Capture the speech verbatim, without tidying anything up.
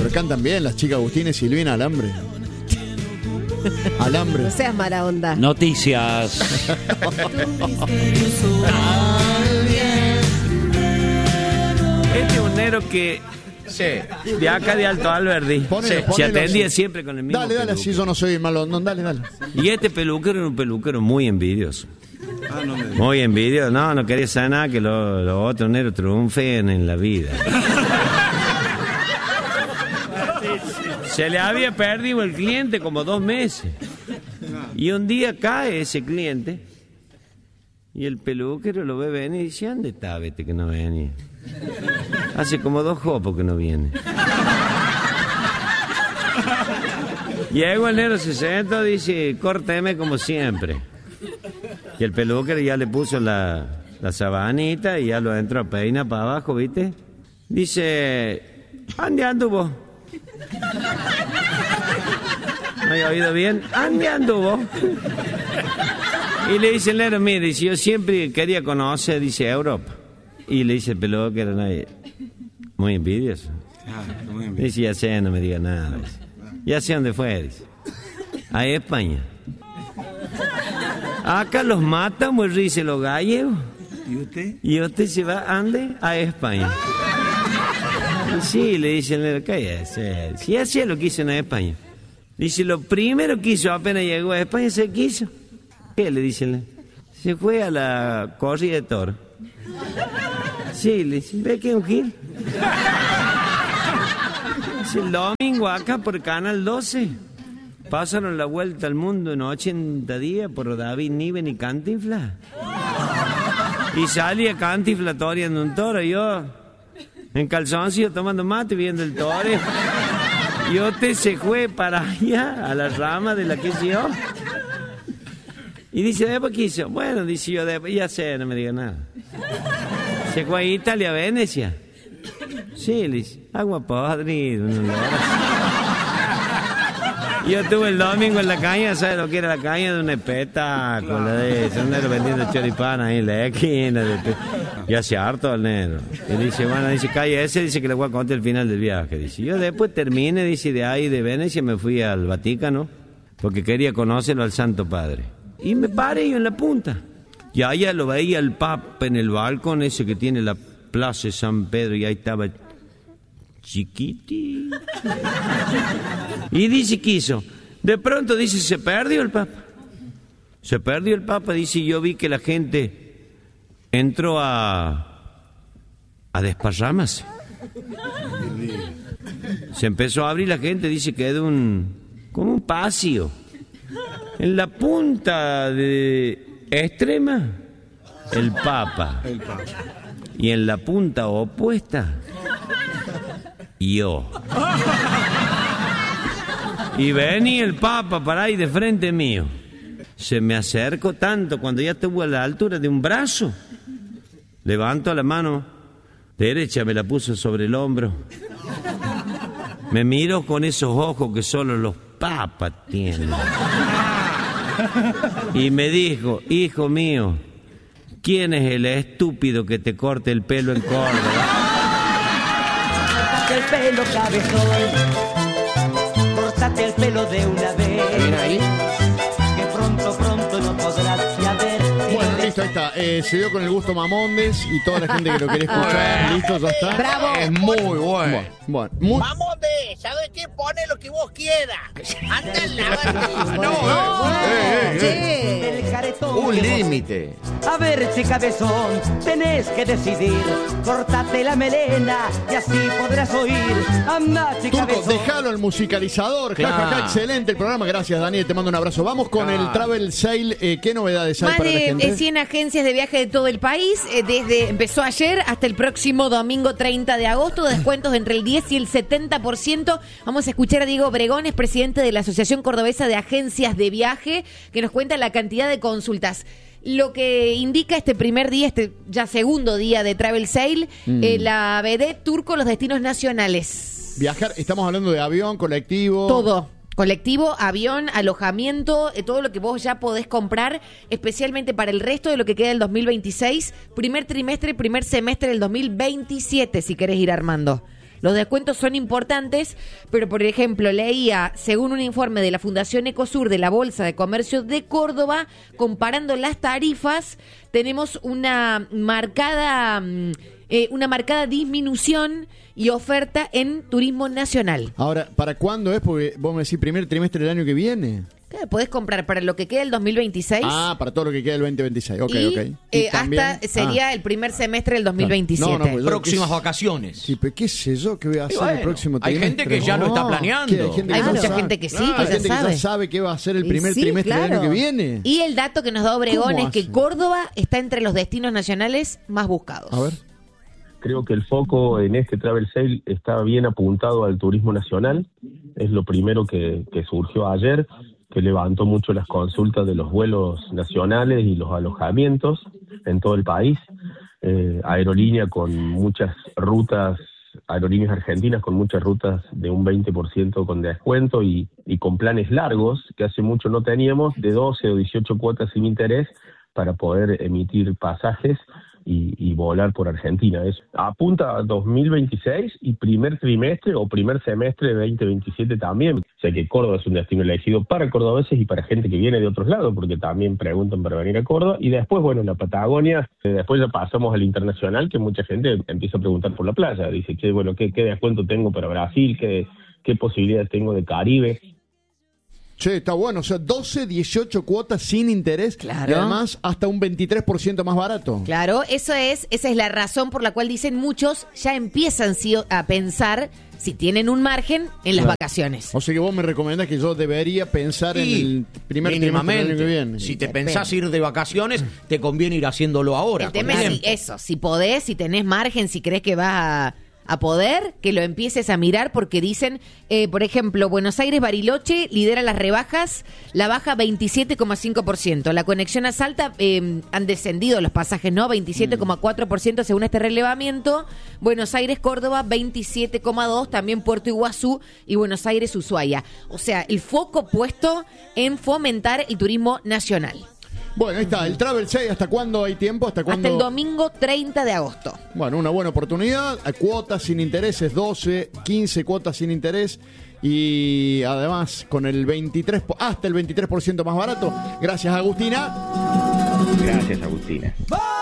Pero cantan bien las chicas Agustín y Silvina, Alambre. Alambre. No seas mala onda. Noticias. Este es un negro que Sí. de acá de Alto Alberdi Ponelo, se ponelo, atendía sí. siempre con el mismo Dale, dale, peluquero. así yo no soy malondón, dale, dale. Y este peluquero era un peluquero muy envidioso. Muy envidioso. No, no quería saber nada que los lo otros negros triunfen en la vida. Se le había perdido el cliente como dos meses. Y un día cae ese cliente y el peluquero lo ve venir y dice, ¿dónde está este que no venía? Hace como dos jopos que no viene. Llegó el negro, se sentó, dice, córteme como siempre. Y el peluquero ya le puso la, la sabanita y ya lo entró a peinar para abajo, ¿viste? Dice, ¿ande anduvo? ¿No he oído bien? ¿Ande anduvo? Y le dice el negro, mire, dice, yo siempre quería conocer, dice, Europa. Y le dice el peluquero, nadie, muy envidioso. Dice, ya sé, no me diga nada. Dice. Ya sé dónde fue, dice. A España. Acá los matan, pues dice los gallegos. ¿Y usted? Y usted se va, ande, a España. Y sí, le dice el negro, ¿qué es? Si ya sé lo que hizo en España. Dice, lo primero que hizo apenas llegó a España, ¿se quiso? ¿Qué le dice el negro? Se fue a la corrida de toro. Sí, le dice, ¿ve que es un gil? Dice, el domingo acá por Canal doce pasaron la vuelta al mundo en ochenta días por David Niven y Cantinflas. Y salía Cantinflas toreando un toro, yo en calzoncillo tomando mate viendo el toro. Y usted se fue para allá, a la rama de la que yo. Y dice, ¿después qué hizo? Bueno, dice yo, después, ya sé, no me diga nada. Se fue a Italia, a Venecia. Sí, le dice, agua podrida. Yo estuve el domingo en la caña, ¿sabes lo que era la caña? De un espectáculo, claro. De eso, un negro vendiendo choripán ahí en la esquina. De, y hace harto al negro. Y dice, bueno, dice, calle ese, dice que le voy a contar el final del viaje. Dice, yo después terminé, dice, de ahí de Venecia me fui al Vaticano, porque quería conocerlo al Santo Padre. Y me paré yo en la punta. Y allá lo veía el Papa en el balcón ese que tiene la Plaza de San Pedro, y ahí estaba chiquitito. Y dice que hizo. De pronto dice, se perdió el Papa. Se perdió el Papa, dice, yo vi que la gente entró a, a desparramarse. Se empezó a abrir la gente, dice que era un, como un pasillo. En la punta de extrema, el Papa. El Papa. Y en la punta opuesta, yo. Y venía el Papa para ahí de frente mío. Se me acercó tanto cuando ya estuvo a la altura de un brazo. Levanto la mano derecha, me la puso sobre el hombro. Me miró con esos ojos que solo los papas tienen. Y me dijo, hijo mío, ¿quién es el estúpido que te corte el pelo en Córdoba? Córtate el pelo, cabezón. Córtate el pelo de una vez. ¿Viene ahí? Que pronto, pronto no podrás ya ver. Bueno, listo, ahí está. Eh, se dio con el gusto Mamondes y toda la gente que lo quería escuchar. Listo, ya está. ¡Bravo! Es muy bueno. Bueno, bueno, muy... Vamos de, ¿sabes qué? Pone lo que vos quieras. Anda al lavado. No, ¡No! eh, eh, Che. El caretón Un que vos- límite. A ver, che cabezón, tenés que decidir. Córtate la melena y así podrás oír. Anda, che Turco, cabezón. déjalo al musicalizador. Claro. Ja, ja, ja, excelente el programa. Gracias, Daniel. Te mando un abrazo. Vamos con Claro. el Travel Sale. Eh, ¿Qué novedades hay Más para la de gente? eh, cien agencias de viaje de todo el país. eh, Desde empezó ayer hasta el próximo domingo treinta de agosto. Descuentos de entre el diez y el setenta por ciento. Vamos a escuchar a Diego Bregones, presidente de la Asociación Cordobesa de Agencias de Viaje, que nos cuenta la cantidad de consultas. Lo que indica este primer día, este ya segundo día de Travel Sale, Mm. eh, la B D Turco, los destinos nacionales. Viajar, estamos hablando de avión, colectivo. Todo. Colectivo, avión, alojamiento, eh, todo lo que vos ya podés comprar, especialmente para el resto de lo que queda del dos mil veintiséis, primer trimestre, primer semestre del dos mil veintisiete, si querés ir armando. Los descuentos son importantes, pero por ejemplo, leía, según un informe de la Fundación Ecosur de la Bolsa de Comercio de Córdoba, comparando las tarifas, tenemos una marcada, eh, una marcada disminución y oferta en turismo nacional. Ahora, ¿para cuándo es? Porque vos me decís primer trimestre del año que viene. Claro, podés comprar para lo que queda el dos mil veintiséis. Ah, para todo lo que queda el veinte veintiséis. Ok, y, ok. Y eh, también, hasta sería ah, el primer semestre del dos mil veintisiete. No, no, pues yo- Próximas ¿qué- vacaciones. Sí, pero qué sé yo qué voy a hacer bueno, el próximo hay trimestre. gente que ya lo está No, planeando. que Hay, gente Hay que ya mucha sabe. gente que sí, Claro, que hay ya gente que sabe. ya sabe qué va a hacer el Y primer sí, trimestre del claro. año que viene. Y el dato que nos da Obregón ¿Cómo es que hacen? Córdoba está entre los destinos nacionales más buscados. A ver. Creo que el foco en este Travel Sale está bien apuntado al turismo nacional. Es lo primero que, que surgió ayer, que levantó mucho las consultas de los vuelos nacionales y los alojamientos en todo el país. Eh, aerolínea con muchas rutas, aerolíneas argentinas con muchas rutas de un veinte por ciento con descuento y, y con planes largos que hace mucho no teníamos, de doce o dieciocho cuotas sin interés para poder emitir pasajes y, y volar por Argentina. Es, apunta a dos mil veintiséis y primer trimestre o primer semestre de veinte veintisiete también. O sea que Córdoba es un destino elegido para cordobeses y para gente que viene de otros lados, porque también preguntan para venir a Córdoba. Y después, bueno, la Patagonia, eh, después ya pasamos al internacional, que mucha gente empieza a preguntar por la playa. Dice, que bueno, ¿qué, qué descuento tengo para Brasil? ¿Qué, qué posibilidades tengo de Caribe? Che, está bueno, o sea, doce, dieciocho cuotas sin interés. Claro. Y además hasta un veintitrés por ciento más barato. Claro, eso es, esa es la razón por la cual dicen muchos ya empiezan sí, a pensar si tienen un margen en las Claro. vacaciones. O sea que vos me recomendás que yo debería pensar en Y el primer trimestre del mínimamente, año que viene. si te Depende. pensás ir de vacaciones, te conviene ir haciéndolo ahora. El con tema es si tiempo. eso, si podés, si tenés margen, si crees que vas a, a poder, que lo empieces a mirar porque dicen, eh, por ejemplo, Buenos Aires-Bariloche lidera las rebajas, la baja veintisiete coma cinco por ciento. La conexión a Salta eh, han descendido los pasajes, ¿no? veintisiete coma cuatro por ciento según este relevamiento. Buenos Aires-Córdoba, veintisiete coma dos por ciento. También Puerto Iguazú y Buenos Aires-Ushuaia. O sea, el foco puesto en fomentar el turismo nacional. Bueno, ahí está, el Travel Sale, ¿hasta cuándo hay tiempo? ¿Hasta cuándo? Hasta el domingo treinta de agosto. Bueno, una buena oportunidad. A cuotas sin intereses, doce, quince cuotas sin interés. Y además con el veintitrés, po- hasta el veintitrés por ciento más barato. Gracias, Agustina. Gracias, Agustina.